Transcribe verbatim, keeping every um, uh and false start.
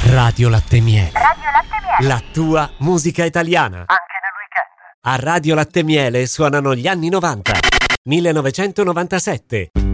Radio Latte Miele. Radio Latte Miele. La tua musica italiana. Anche nel weekend. A Radio Latte Miele suonano gli anni novanta. millenovecentonovantasette.